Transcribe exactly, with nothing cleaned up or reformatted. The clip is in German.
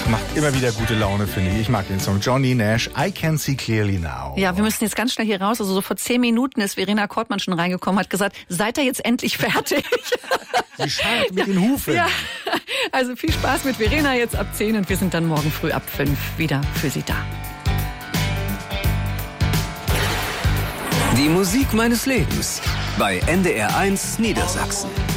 Macht immer wieder gute Laune, finde ich. Ich mag den Song. Johnny Nash, I Can See Clearly Now. Ja, wir müssen jetzt ganz schnell hier raus. Also so vor zehn Minuten ist Verena Kortmann schon reingekommen, hat gesagt, seid ihr jetzt endlich fertig? Sie scharrt mit den Hufen. Ja, also viel Spaß mit Verena jetzt ab zehn und wir sind dann morgen früh ab fünf wieder für Sie da. Die Musik meines Lebens bei N D R eins Niedersachsen.